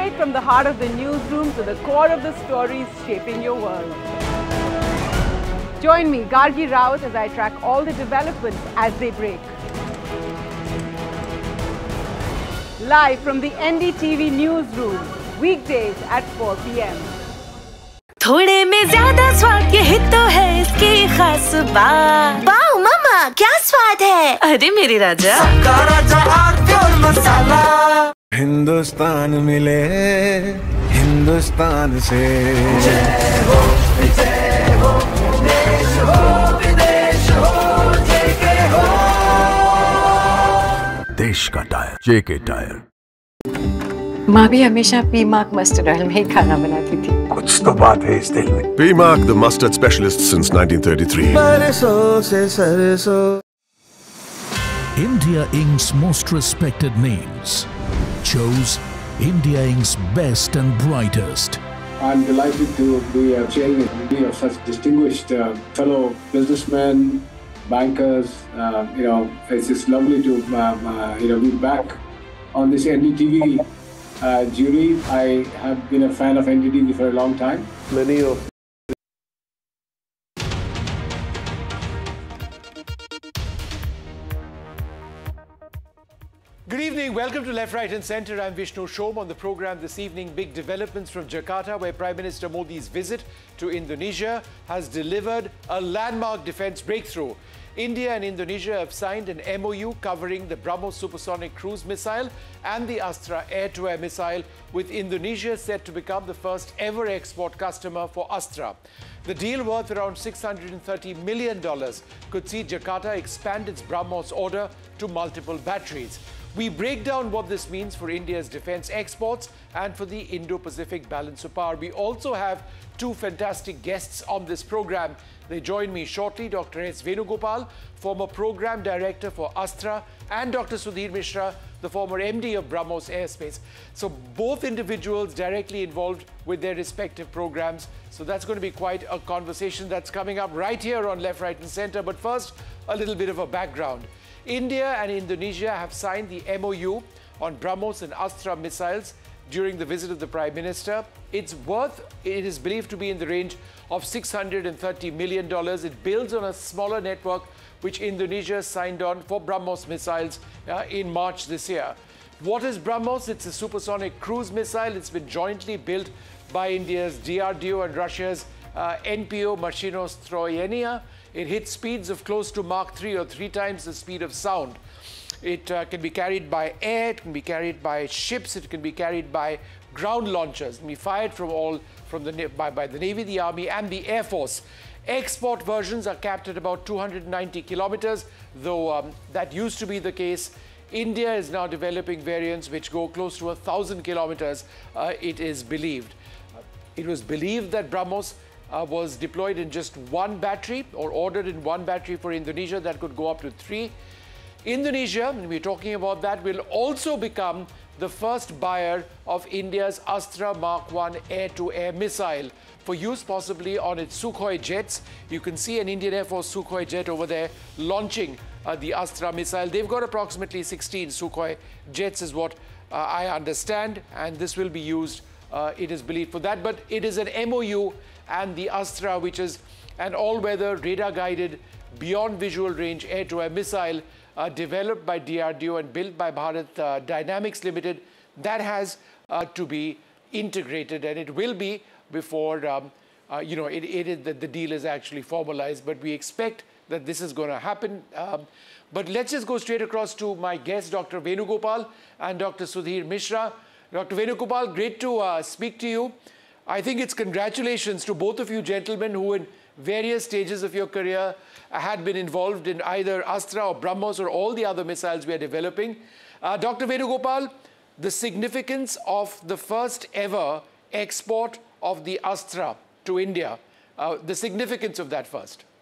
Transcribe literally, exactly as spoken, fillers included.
Straight from the heart of the newsroom to the core of the stories shaping your world. Join me, Gargi Raut, as I track all the developments as they break. Live from the N D T V newsroom, weekdays at four p m थोड़े में ज्यादा स्वाद यही तो है इसकी खास बात। वाओ मम्मा, क्या स्वाद है? अरे मेरे राजा, सबका राजा आरती मसाला। हिंदुस्तान मिले हिंदुस्तान से। जय हो जय हो देश हो विदेश हो जय के हो। देश का टायर जे के टायर। माँ भी हमेशा पी मार्क मस्टर्ड ऑयल में ही खाना बनाती थी। कुछ तो बात है इस दिल में। P Mark, the mustard specialist since nineteen thirty-three. बरसों से सरसों। India Incorporated's most respected names chose India Incorporated's best and brightest. I'm delighted to be a chairman of such distinguished uh, fellow businessmen, bankers. Uh, you know, it's just lovely to uh, uh, you know be back on this N D T V uh, jury. I have been a fan of N D T V for a long time. Many of Good evening. Welcome to Left, Right and Centre. I'm Vishnu Shom. On the programme this evening, big developments from Jakarta, where Prime Minister Modi's visit to Indonesia has delivered a landmark defence breakthrough. India and Indonesia have signed an M O U covering the BrahMos supersonic cruise missile and the Astra air-to-air missile, with Indonesia set to become the first ever export customer for Astra. The deal, worth around six hundred thirty million dollars, could see Jakarta expand its BrahMos order to multiple batteries. We break down what this means for India's defence exports and for the Indo-Pacific balance of power. We also have two fantastic guests on this programme. They join me shortly, Doctor S. Venugopal, former Programme Director for Astra, and Doctor Sudhir Mishra, the former M D of BrahMos Aerospace. So both individuals directly involved with their respective programs. So that's going to be quite a conversation that's coming up right here on Left, Right and Centre. But first, a little bit of a background. India and Indonesia have signed the M O U on BrahMos and Astra missiles during the visit of the Prime Minister. Its worth, it is believed to be in the range of six hundred thirty million dollars. It builds on a smaller network which Indonesia signed on for BrahMos missiles uh, in March this year. What is BrahMos? It's a supersonic cruise missile. It's been jointly built by India's D R D O and Russia's uh, N P O Mashinostroyenia. It hits speeds of close to Mach three, or three times the speed of sound. It uh, can be carried by air, it can be carried by ships, it can be carried by ground launchers. It can be fired from all from the by, by the Navy, the Army and the Air Force. Export versions are capped at about two hundred ninety kilometers, though um, that used to be the case. India is now developing variants which go close to a thousand kilometers, uh, it is believed. It was believed that BrahMos Uh, was deployed in just one battery, or ordered in one battery for Indonesia. That could go up to three. Indonesia, and we're talking about that, will also become the first buyer of India's Astra Mark one air-to-air missile for use possibly on its Sukhoi jets. You can see an Indian Air Force Sukhoi jet over there launching uh, the Astra missile. They've got approximately sixteen Sukhoi jets is what uh, I understand, and this will be used, uh, it is believed, for that. But it is an M O U, and the Astra, which is an all-weather radar-guided beyond visual range air-to-air missile uh, developed by D R D O and built by Bharat uh, Dynamics Limited, that has uh, to be integrated, and it will be before um, uh, you know it, it is, the, the deal is actually formalized. But we expect that this is going to happen. Um, but let's just go straight across to my guests, Doctor Venugopal and Doctor Sudhir Mishra. Doctor Venugopal, great to uh, speak to you. I think it's congratulations to both of you gentlemen who in various stages of your career had been involved in either Astra or BrahMos or all the other missiles we are developing. Uh, Doctor Venugopal, the significance of the first ever export of the Astra to India, uh, the significance of that first.